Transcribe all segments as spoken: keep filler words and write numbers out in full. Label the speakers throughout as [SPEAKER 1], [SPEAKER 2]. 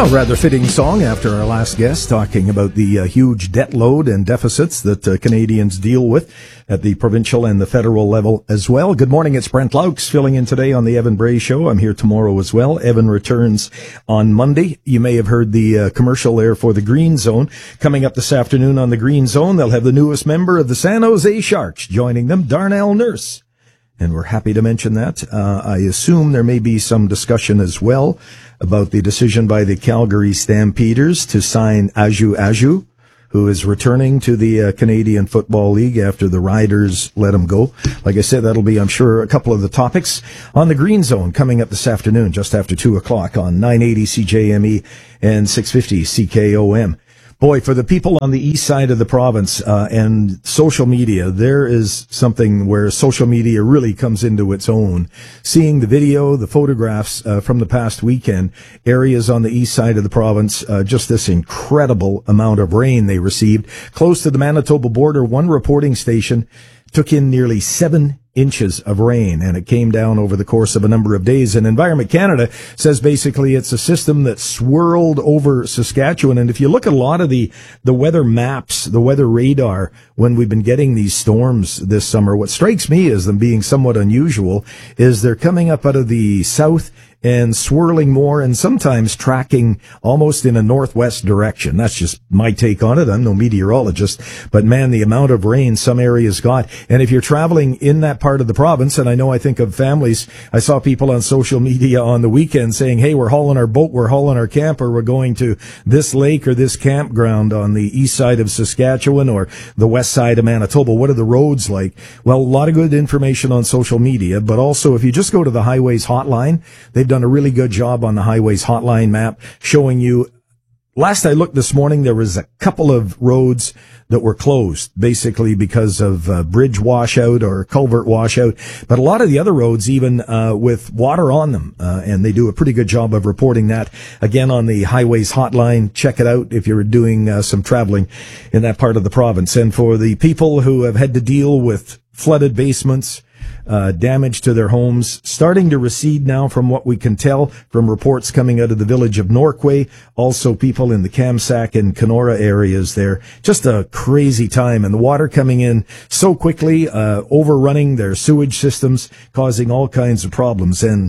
[SPEAKER 1] Well, rather fitting song after our last guest talking about the uh, huge debt load and deficits that uh, Canadians deal with at the provincial and the federal level as well. Good morning, it's Brent Laux filling in today on the Evan Bray Show. I'm here tomorrow as well. Evan returns on Monday. You may have heard the uh, commercial there for the Green Zone. Coming up this afternoon on the Green Zone, they'll have the newest member of the San Jose Sharks joining them, Darnell Nurse. And we're happy to mention that. Uh, I assume there may be some discussion as well about the decision by the Calgary Stampeders to sign Aju Aju, who is returning to the uh, Canadian Football League after the Riders let him go. Like I said, that'll be, I'm sure, a couple of the topics on the Green Zone coming up this afternoon, just after two o'clock on nine eighty C J M E and six fifty C K O M. Boy, for the people on the east side of the province uh, and social media, there is something where social media really comes into its own. Seeing the video, the photographs uh, from the past weekend, areas on the east side of the province, uh, just this incredible amount of rain they received. Close to the Manitoba border, one reporting station took in nearly seven inches of rain, and it came down over the course of a number of days. And Environment Canada says basically it's a system that swirled over Saskatchewan. And if you look at a lot of the, the weather maps, the weather radar, when we've been getting these storms this summer, what strikes me as them being somewhat unusual is they're coming up out of the south and swirling more and sometimes tracking almost in a northwest direction. That's just my take on it. I'm no meteorologist, but man, the amount of rain some areas got. And if you're traveling in that part of the province, and I know I think of families, I saw people on social media on the weekend saying, hey, we're hauling our boat, we're hauling our camper, we're going to this lake or this campground on the east side of Saskatchewan or the west side of Manitoba. What are the roads like? Well, a lot of good information on social media, but also if you just go to the Highways hotline, they've done a really good job on the Highways hotline map showing you. Last I looked this morning, there was a couple of roads that were closed, basically because of uh, bridge washout or culvert washout. But a lot of the other roads, even uh, with water on them, uh, and they do a pretty good job of reporting that. Again, on the Highways hotline, check it out if you're doing uh, some traveling in that part of the province. And for the people who have had to deal with flooded basements, Uh, damage to their homes, starting to recede now from what we can tell from reports coming out of the village of Norquay. Also people in the Kamsack and Kenora areas there. Just a crazy time, and the water coming in so quickly, uh, overrunning their sewage systems, causing all kinds of problems. And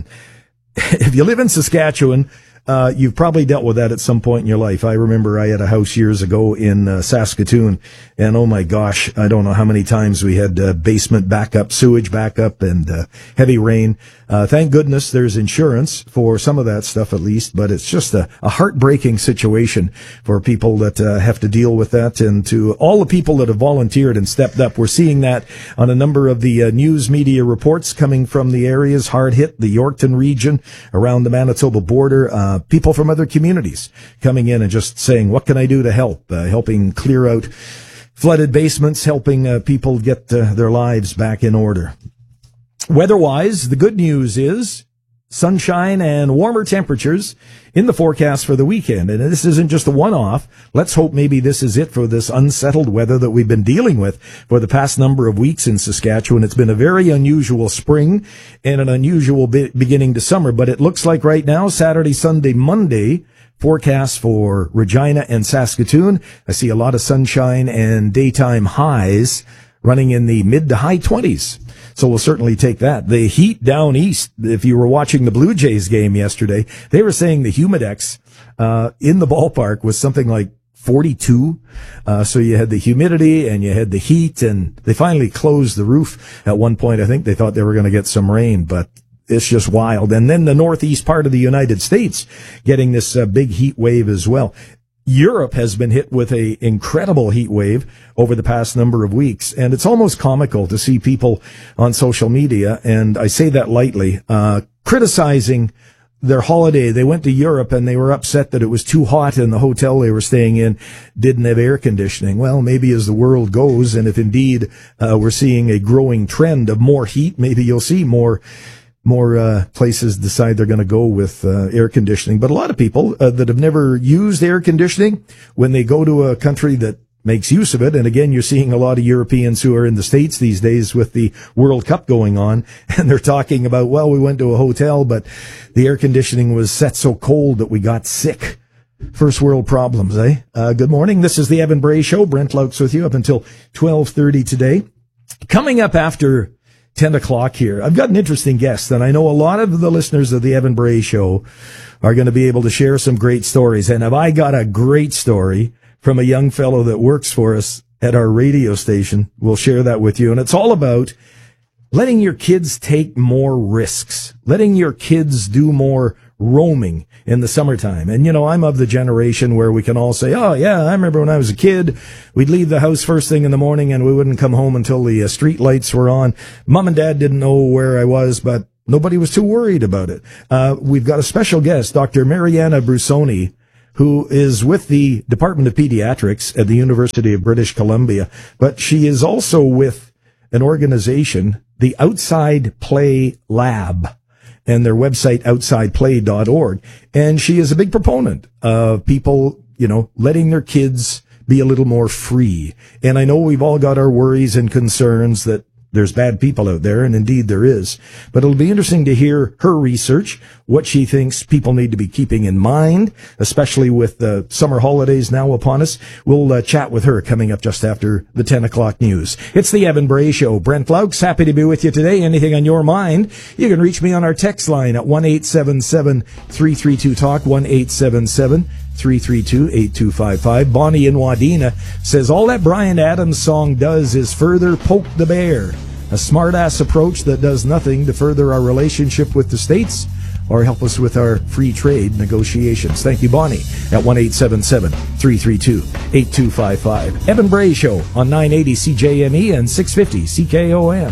[SPEAKER 1] if you live in Saskatchewan, Uh, you've probably dealt with that at some point in your life. I remember I had a house years ago in uh, Saskatoon, and oh my gosh, I don't know how many times we had uh, basement backup, sewage backup, and uh, heavy rain. Uh, thank goodness there's insurance for some of that stuff at least, but it's just a, a heartbreaking situation for people that uh, have to deal with that. And to all the people that have volunteered and stepped up, we're seeing that on a number of the uh, news media reports coming from the areas hard hit, the Yorkton region, around the Manitoba border. Uh, people from other communities coming in and just saying, what can I do to help? Uh, helping clear out flooded basements, helping uh, people get uh, their lives back in order. Weather-wise, the good news is sunshine and warmer temperatures in the forecast for the weekend. And this isn't just a one-off. Let's hope maybe this is it for this unsettled weather that we've been dealing with for the past number of weeks in Saskatchewan. It's been a very unusual spring and an unusual be- beginning to summer. But it looks like right now, Saturday, Sunday, Monday, forecast for Regina and Saskatoon. I see a lot of sunshine and daytime highs running in the mid to high twenties. So we'll certainly take that. The heat down east, if you were watching the Blue Jays game yesterday, they were saying the humidex uh in the ballpark was something like forty-two. Uh so you had the humidity and you had the heat, and they finally closed the roof at one point. I think they thought they were going to get some rain, but it's just wild. And then the northeast part of the United States getting this uh, big heat wave as well. Europe has been hit with a incredible heat wave over the past number of weeks, and it's almost comical to see people on social media, and I say that lightly, uh, criticizing their holiday. They went to Europe and they were upset that it was too hot and the hotel they were staying in didn't have air conditioning. Well, maybe as the world goes, and if indeed uh, we're seeing a growing trend of more heat, maybe you'll see more More uh, places decide they're going to go with uh, air conditioning. But a lot of people uh, that have never used air conditioning, when they go to a country that makes use of it, and again, you're seeing a lot of Europeans who are in the States these days with the World Cup going on, and they're talking about, well, we went to a hotel, but the air conditioning was set so cold that we got sick. First world problems, eh? Uh, good morning. This is the Evan Bray Show. Brent Laux with you up until twelve thirty today. Coming up after ten o'clock here, I've got an interesting guest, and I know a lot of the listeners of the Evan Bray Show are going to be able to share some great stories. And have I got a great story from a young fellow that works for us at our radio station? We'll share that with you. And it's all about letting your kids take more risks, letting your kids do more roaming in the summertime. And, you know, I'm of the generation where we can all say, oh, yeah, I remember when I was a kid, we'd leave the house first thing in the morning and we wouldn't come home until the uh, street lights were on. Mom and Dad didn't know where I was, but nobody was too worried about it. Uh, we've got a special guest, Doctor Mariana Brusoni, who is with the Department of Pediatrics at the University of British Columbia, but she is also with an organization, the Outside Play Lab, and their website, outside play dot org. And she is a big proponent of people, you know, letting their kids be a little more free. And I know we've all got our worries and concerns that there's bad people out there, and indeed there is. But it'll be interesting to hear her research, what she thinks people need to be keeping in mind, especially with the summer holidays now upon us. We'll uh, chat with her coming up just after the ten o'clock news. It's the Evan Bray Show. Brent Laux, happy to be with you today. Anything on your mind, you can reach me on our text line at one eight seven seven, three three two, talk, one eight seven seven, three three two, eight two five five. Bonnie in Wadena says, all that Bryan Adams song does is further poke the bear. A smart-ass approach that does nothing to further our relationship with the states or help us with our free trade negotiations. Thank you, Bonnie, at one eight seven seven, three three two, eight two five five. Evan Bray Show on nine eighty C J M E and six fifty C K O M.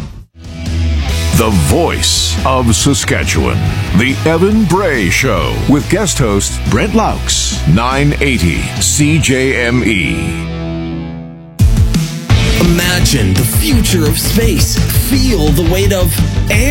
[SPEAKER 2] The voice of Saskatchewan. The Evan Bray Show with guest host Brent Laux, nine eighty C J M E.
[SPEAKER 3] Imagine the future of space. Feel the weight of air.